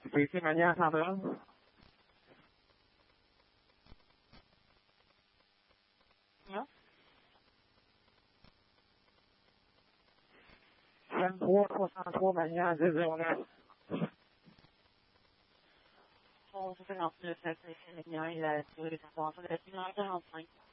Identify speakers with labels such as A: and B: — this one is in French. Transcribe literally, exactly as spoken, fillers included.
A: 飞机门架上的。
B: Ja?
A: trente-trois trois cent trois manière zéro zéro neuf.
B: Bon, ça fait dans le sept, c'est bien, il a tiré les informations de la similarité quarante-cinq.